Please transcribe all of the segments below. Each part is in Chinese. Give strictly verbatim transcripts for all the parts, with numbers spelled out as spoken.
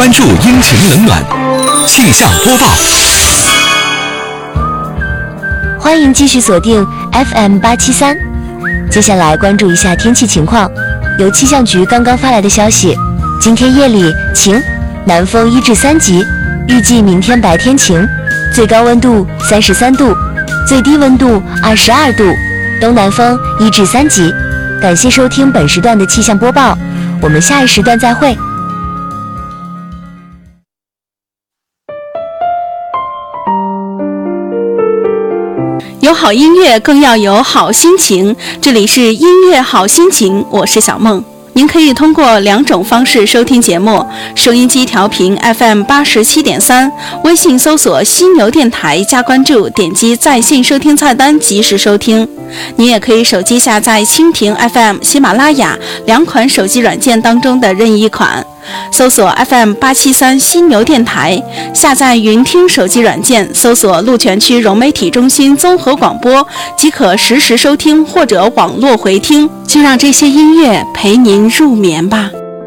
关注阴晴冷暖，气象播报。 欢迎继续锁定 F M 八七三。接下来关注一下天气情况。由气象局刚刚发来的消息，今天夜里晴，南风一至三级，预计明天白天晴，最高温度三十三度，最低温度二十二度，东南风一至三级。感谢收听本时段的气象播报，我们下一时段再会。 有好音乐更要有好心情，这里是音乐好心情，我是小梦。您可以通过两种方式收听节目：收音机调频 F M 八十七点三，微信搜索犀牛电台加关注，点击在线收听菜单及时收听。您也可以手机下载蜻蜓 F M、喜马拉雅两款手机软件当中的任意一款，搜索 F M 八七三犀牛电台，下载云听手机软件，搜索鹿泉区融媒体中心综合广播，即可实时收听或者网络回听。就让这些音乐陪您入眠吧。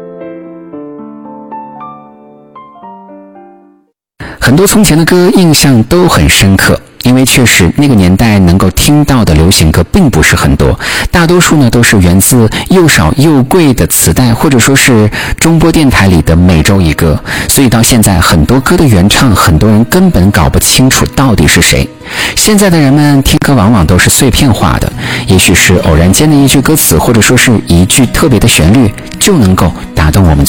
很多从前的歌印象都很深刻，因为确实那个年代能够听到的流行歌并不是很多，大多数呢都是源自又少又贵的磁带，或者说是中波电台里的每周一歌，所以到现在很多歌的原唱很多人根本搞不清楚到底是谁。现在的人们听歌往往都是碎片化的，也许是偶然间的一句歌词，或者说是一句特别的旋律，就能够打动我们